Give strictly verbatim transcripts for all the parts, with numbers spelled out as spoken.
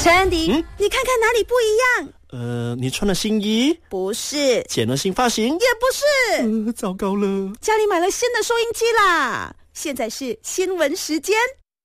山迪，嗯，你看看哪里不一样？ 呃，你穿了新衣？ 不是。 剪了新发型？ 也不是。 呃，糟糕了， 家里买了新的收音机啦！现在是新闻时间。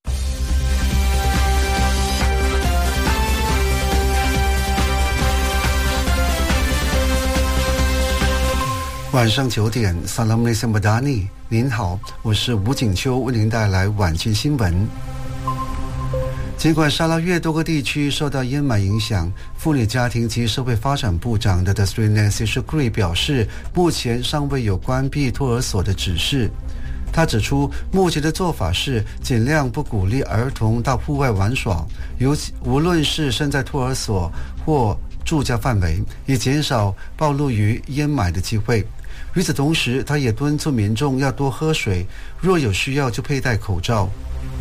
晚上九点 Assalamualaikum Badani， 您好，我是吴景秋，为您带来晚间新闻。尽管沙拉越多个地区受到烟霾影响，妇女家庭及社会发展部长的 Sri Nancy Shukri 表示，目前尚未有关闭托儿所的指示。他指出，目前的做法是尽量不鼓励儿童到户外玩耍，尤其无论是身在托儿所或住家范围，以减少暴露于烟霾的机会。与此同时，他也敦促民众要多喝水，若有需要就佩戴口罩。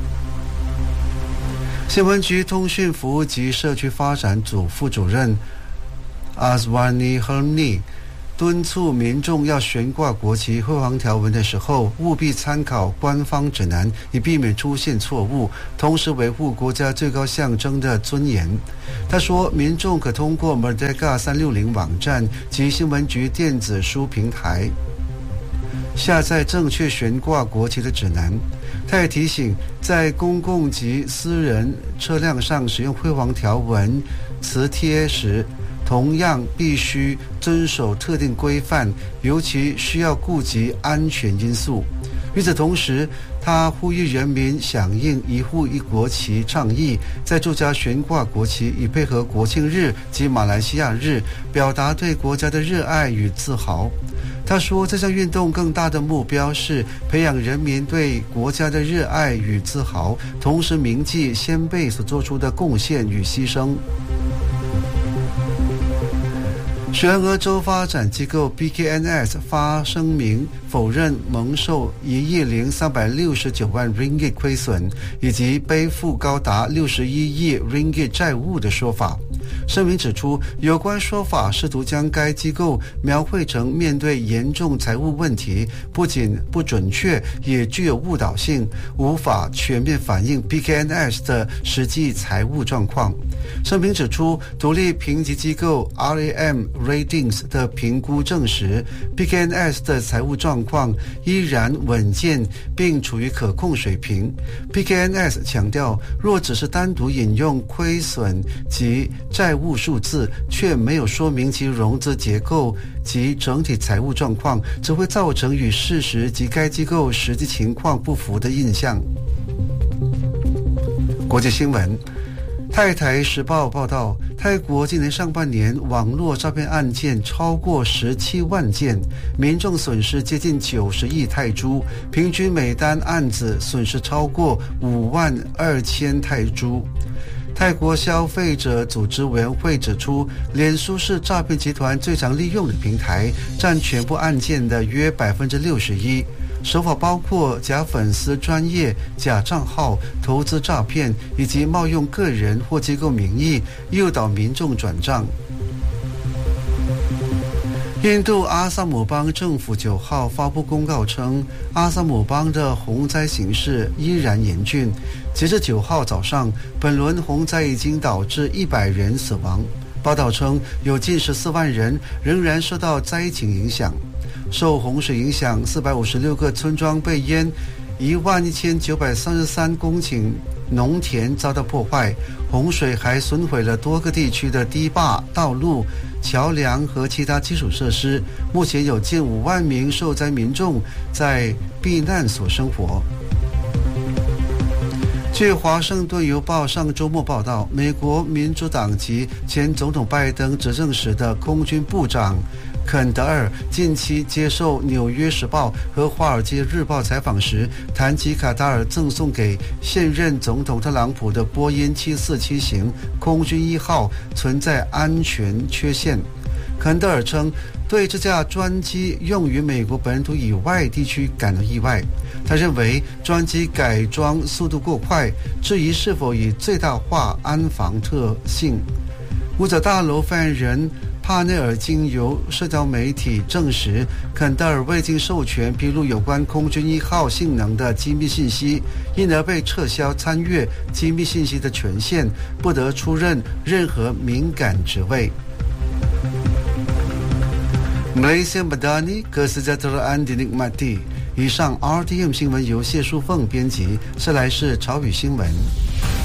新闻局通讯服务及社区发展组副主任 Azwani Herni 敦促民众要悬挂国旗辉煌条纹的时候，务必参考官方指南，以避免出现错误，同时维护国家最高象征的尊严。他说，民众可通过 Merdeka 三六零网站及新闻局电子书平台下载正确悬挂国旗的指南。他也提醒，在公共及私人车辆上使用辉煌条纹磁贴时，同样必须遵守特定规范，尤其需要顾及安全因素。与此同时，他呼吁人民响应一户一国旗倡议，在住家悬挂国旗，以配合国庆日及马来西亚日，表达对国家的热爱与自豪。他说，这项运动更大的目标是培养人民对国家的热爱与自豪，同时铭记先辈所做出的贡献与牺牲。雪兰莪州发展机构 B K N S 发声明否认蒙受一亿零三百六十九万 ringgit 亏损，以及背负高达六十一亿 ringgit 债务的说法。声明指出，有关说法试图将该机构描绘成面对严重财务问题，不仅不准确，也具有误导性，无法全面反映 B K N S 的实际财务状况。声明指出，独立评级机构 R A M Ratings 的评估证实 B K N S 的财务状况依然稳健并处于可控水平。 B K N S 强调，若只是单独引用亏损及债务数字，却没有说明其融资结构及整体财务状况，只会造成与事实及该机构实际情况不符的印象。国际新闻，泰台时报报道，泰国今年上半年网络诈骗案件超过十七万件，民众损失接近九十亿泰铢，平均每单案子损失超过五万二千泰铢。泰国消费者组织委员会指出，脸书是诈骗集团最常利用的平台，占全部案件的约百分之六十一。手法包括假粉丝专页、假账号、投资诈骗，以及冒用个人或机构名义诱导民众转账。印度阿萨姆邦政府九号发布公告称，阿萨姆邦的洪灾形势依然严峻。截至九号早上，本轮洪灾已经导致一百人死亡。报道称，有近十四万人仍然受到灾情影响。受洪水影响，四百五十六个村庄被淹，一万一千九百三十三公顷农田遭到破坏。洪水还损毁了多个地区的堤坝、道路、桥梁和其他基础设施。目前有近五万名受灾民众在避难所生活。据《华盛顿邮报》上周末报道，美国民主党籍前总统拜登执政时的空军部长肯德尔近期接受《纽约时报》和《华尔街日报》采访时，谈及卡塔尔赠送给现任总统特朗普的波音七四七型空军一号存在安全缺陷。肯德尔称，对这架专机用于美国本土以外地区感到意外。他认为专机改装速度过快，质疑是否以最大化安防特性。 五角大楼发言人帕内尔经由社交媒体证实，肯德尔未经授权披露有关空军一号性能的机密信息，因而被撤销参阅机密信息的权限，不得出任任何敏感职位。Malaysia Madani Kesejahteraan dinikmati。以上 R T M 新闻由谢淑凤编辑，这来是潮语新闻。